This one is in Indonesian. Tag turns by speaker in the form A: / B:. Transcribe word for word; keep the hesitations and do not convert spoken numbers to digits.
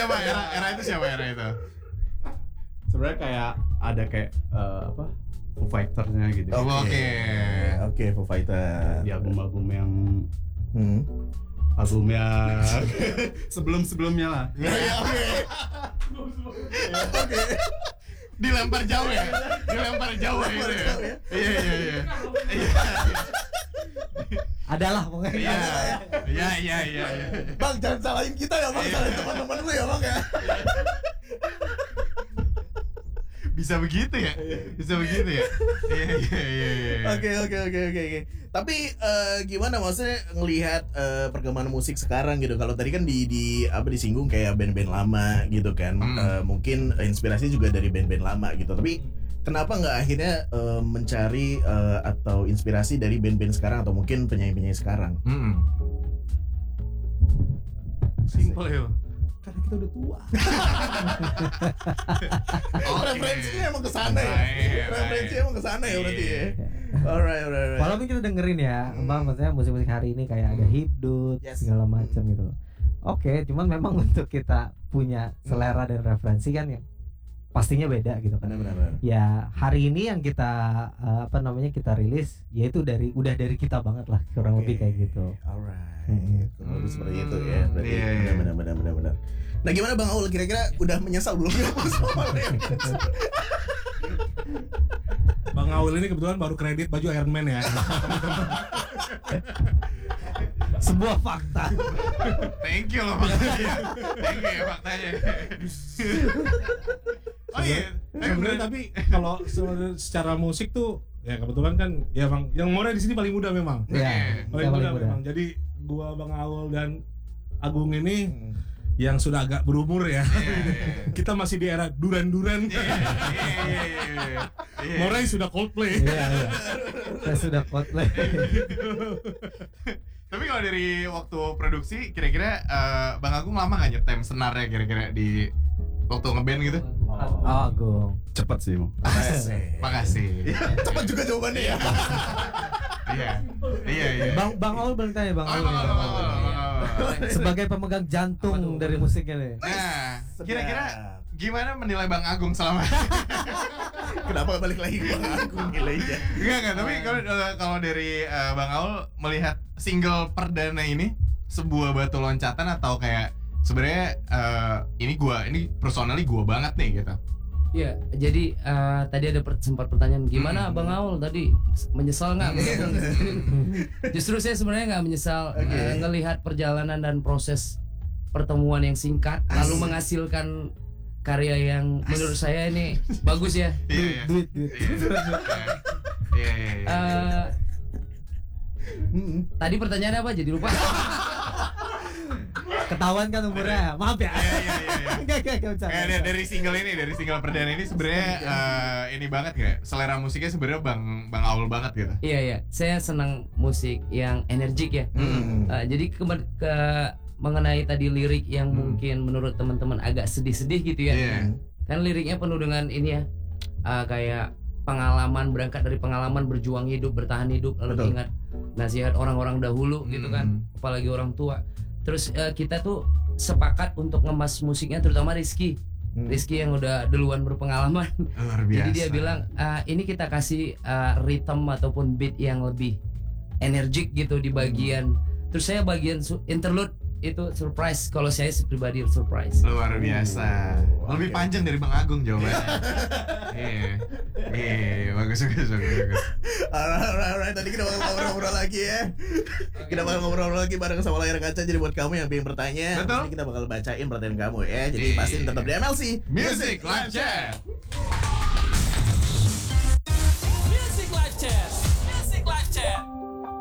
A: siapa? Era era itu siapa era itu?
B: Sebenarnya kayak ada kayak uh, apa? Foo Fighters-nya gitu.
A: Oh, oke.
C: Oke, okay, Foo Fighter.
B: Di album-album yang
C: Hmm.
B: albumnya sebelum-sebelumnya lah.
C: Iya, oke. Oke.
A: Dilempar jauh ya. Dilempar jauh ya.
C: Dilempar
A: Itu ya.
C: jauh ya.
A: Iya iya iya.
D: Adalah pokoknya.
A: Iya. Iya iya iya.
C: Bang, jangan salahin kita ya, Bang. Salahin teman-teman lu ya, Bang ya.
A: Bisa begitu ya? Bisa begitu ya? Iya iya iya iya.
C: Oke oke oke oke oke. Tapi eh, gimana maksudnya ngelihat eh, perkembangan musik sekarang gitu. Kalau tadi kan di di apa disinggung kayak band-band lama gitu kan.
A: Hmm.
C: Eh, mungkin inspirasi juga dari band-band lama gitu. Tapi kenapa nggak akhirnya eh, mencari eh, atau inspirasi dari band-band sekarang atau mungkin penyanyi-penyanyi sekarang?
A: Hmm. Simple ya.
C: Karena kita udah tua.
A: Oke.
C: Referensinya emang kesana ya.
A: Baik,
C: Referensinya
A: baik.
C: emang kesana ya berarti ya.
A: Iya.
C: Alright alright alright.
D: Walaupun kita dengerin ya, Bang, maksudnya musik-musik hari ini kayak ada hipdut
C: Yes.
D: segala macam gitu loh. Oke, cuman memang untuk kita punya selera dan referensi kan ya pastinya beda gitu kan.
C: Benar-benar.
D: Ya hari ini yang kita uh, apa namanya kita rilis yaitu dari udah dari kita banget lah kurang
C: Oke.
D: lebih kayak gitu.
C: Alright.
D: Hmm.
C: Kurang lebih seperti itu ya. Berarti
A: Iya, iya.
C: benar benar benar benar. Nah, gimana Bang Aul kira-kira udah menyesal belum ya sama Lions?
E: Bang Aul ini kebetulan baru kredit baju Iron Man ya.
D: Sebuah fakta.
A: Thank you loh faktanya. Thank you ya faktanya. Oh iya.
E: Sebenarnya tapi kalau se- secara musik tuh ya kebetulan kan ya Bang yang Mora di sini paling muda memang.
D: Ya,
E: Paling
D: saya
E: muda,
D: paling muda.
E: memang. Jadi gua Bang Aul dan Agung ini
C: Hmm.
E: yang sudah agak berumur ya.
A: Iya, iya.
E: Kita masih di era duran-duran.
A: Iya iya iya iya. Iya.
E: Morai sudah Coldplay.
D: Iya, iya. Saya sudah Coldplay.
A: Tapi kalau dari waktu produksi kira-kira eh, Bang Agung lama nggak nyetem senarnya kira-kira di waktu ngeband gitu?
D: Oh, Agung.
B: Cepet sih, Bang.
C: Asik.
A: Makasih.
C: Cepat juga jawabannya ya.
A: Iya. Iya iya.
D: Bang Bang Aul belum tanya Bang
A: Oh,
D: Aul.
A: Bang
D: nih,
A: Aul,
D: Bang
A: Bang
D: Aul.
A: Aul, Bang Aul.
D: Sebagai pemegang jantung dari musiknya nih.
A: Nah,
C: Sedap.
A: kira-kira gimana menilai Bang Agung selama
C: Kenapa balik lagi ke Bang Agung nilainya?
A: Enggak enggak, tapi kalau eh, kalau dari eh, Bang Aul melihat single perdana ini sebuah batu loncatan atau kayak sebenarnya eh, ini gua ini personally gua banget nih gitu.
F: Iya, jadi eh, tadi ada per- sempat pertanyaan gimana
A: Hmm.
F: Bang Aul tadi menyesal nggak? Justru saya sebenarnya nggak menyesal
C: Oke.
F: eh, ngelihat perjalanan dan proses pertemuan yang singkat lalu menghasilkan karya yang menurut saya ini bagus ya.
A: Iya iya.
D: Duit, duit.
A: Iya iya iya. iya.
F: Eh,
C: Hmm.
F: tadi pertanyaannya apa? Jadi lupa.
D: Ketahuan kan umurnya. Maaf ya.
A: Iya iya iya iya.
D: Enggak, enggak, enggak bercanda.
A: Kayak dari, dari single ini, dari single perdana ini sebenarnya eh, ini banget ya. Selera musiknya sebenarnya Bang Bang Aul banget gitu.
F: Iya iya, saya senang musik yang energik ya.
C: Hmm.
F: Eh, jadi ke, ke mengenai tadi lirik yang
A: Hmm.
F: mungkin menurut teman-teman agak sedih-sedih gitu ya.
A: Iya.
F: Kan liriknya penuh dengan ini ya, uh, kayak pengalaman, berangkat dari pengalaman berjuang hidup, bertahan hidup, lalu
C: Betul.
F: ingat nasihat orang-orang dahulu gitu kan,
A: Hmm.
F: apalagi orang tua. Terus uh, kita tuh sepakat untuk ngemas musiknya, terutama Rizky
C: Hmm.
F: Rizky yang udah duluan berpengalaman.
A: Luar biasa.
F: Jadi dia bilang uh, ini kita kasih uh, rhythm ataupun beat yang lebih energik gitu di bagian. Terus saya bagian su- interlude itu surprise, kalau saya pribadi surprise.
A: Luar biasa.
C: Oh,
A: Lebih
C: oke.
A: panjang dari Bang Agung jawabannya. Iya. Iya, bagus bagus bagus. bagus.
C: Alright, alright, alright. Tadi kita bakal ngobrol-ngobrol lagi ya. Kita bakal ngobrol lagi bareng sama layar kaca. Jadi buat kamu yang pengen bertanya,
A: Betul.
C: nanti kita bakal bacain pertanyaan kamu ya. Jadi
A: Iya.
C: pastiin tetap di M L C
A: Music Live Chat.